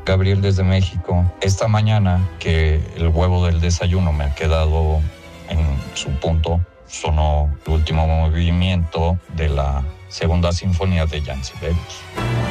Gabriel desde México. Esta mañana que el huevo del desayuno me ha quedado en su punto, sonó el último movimiento de la segunda sinfonía de Jan Sibelius.